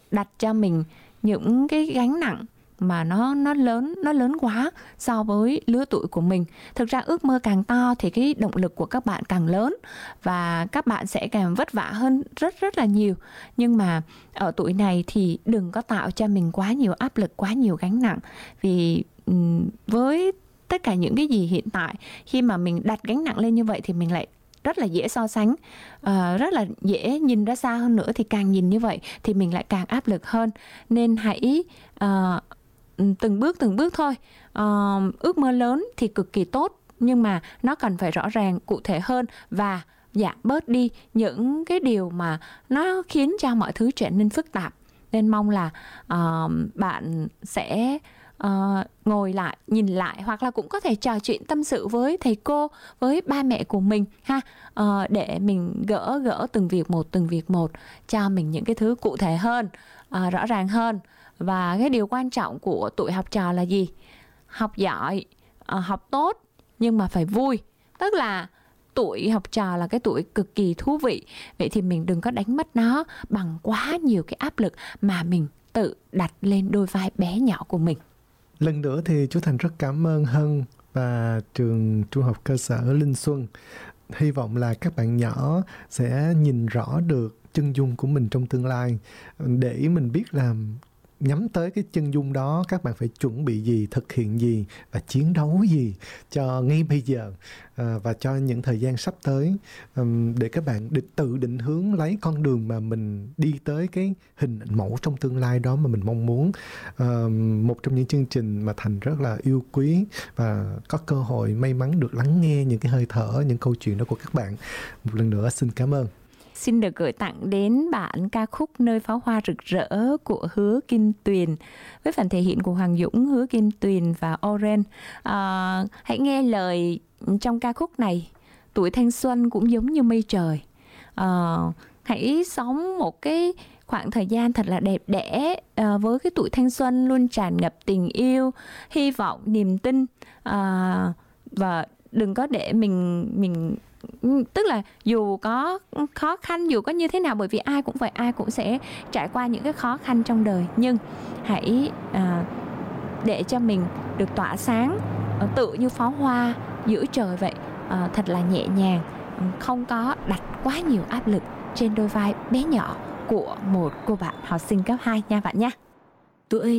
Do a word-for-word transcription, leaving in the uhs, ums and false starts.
đặt cho mình những cái gánh nặng mà nó nó lớn nó lớn quá so với lứa tuổi của mình. Thực ra ước mơ càng to thì cái động lực của các bạn càng lớn và các bạn sẽ càng vất vả hơn rất rất là nhiều. Nhưng mà ở tuổi này thì đừng có tạo cho mình quá nhiều áp lực, quá nhiều gánh nặng. Vì um, với tất cả những cái gì hiện tại, khi mà mình đặt gánh nặng lên như vậy thì mình lại rất là dễ so sánh, uh, rất là dễ nhìn ra xa hơn nữa. Thì càng nhìn như vậy thì mình lại càng áp lực hơn. Nên hãy uh, từng bước từng bước thôi. uh, Ước mơ lớn thì cực kỳ tốt, nhưng mà nó cần phải rõ ràng, cụ thể hơn và giảm bớt đi những cái điều mà nó khiến cho mọi thứ trở nên phức tạp. Nên mong là uh, bạn sẽ Uh, ngồi lại, nhìn lại, hoặc là cũng có thể trò chuyện tâm sự với thầy cô, với ba mẹ của mình ha, uh, để mình gỡ gỡ từng việc một, từng việc một, cho mình những cái thứ cụ thể hơn, uh, rõ ràng hơn. Và cái điều quan trọng của tuổi học trò là gì? Học giỏi, uh, học tốt, nhưng mà phải vui. Tức là tuổi học trò là cái tuổi cực kỳ thú vị. Vậy thì mình đừng có đánh mất nó bằng quá nhiều cái áp lực mà mình tự đặt lên đôi vai bé nhỏ của mình. Lần nữa thì chú Thành rất cảm ơn Hân và trường Trung học cơ sở Linh Xuân. Hy vọng là các bạn nhỏ sẽ nhìn rõ được chân dung của mình trong tương lai, để mình biết là nhắm tới cái chân dung đó các bạn phải chuẩn bị gì, thực hiện gì và chiến đấu gì cho ngay bây giờ, à, và cho những thời gian sắp tới, um, để các bạn định, tự định hướng lấy con đường mà mình đi tới cái hình mẫu trong tương lai đó mà mình mong muốn. Um, một trong những chương trình mà Thành rất là yêu quý và có cơ hội may mắn được lắng nghe những cái hơi thở, những câu chuyện đó của các bạn. Một lần nữa xin cảm ơn. Xin được gửi tặng đến bạn ca khúc Nơi pháo hoa rực rỡ của Hứa Kim Tuyền, với phần thể hiện của Hoàng Dũng, Hứa Kim Tuyền và Oren. À, hãy nghe lời trong ca khúc này. Tuổi thanh xuân cũng giống như mây trời. À, hãy sống một cái khoảng thời gian thật là đẹp đẽ, à, với cái tuổi thanh xuân luôn tràn ngập tình yêu, hy vọng, niềm tin, à, và đừng có để mình mình tức là dù có khó khăn, dù có như thế nào, bởi vì ai cũng vậy, ai cũng sẽ trải qua những cái khó khăn trong đời, nhưng hãy à, để cho mình được tỏa sáng, à, tự như pháo hoa giữa trời vậy, à, thật là nhẹ nhàng, không có đặt quá nhiều áp lực trên đôi vai bé nhỏ của một cô bạn học sinh cấp hai nha bạn nha. Tuổi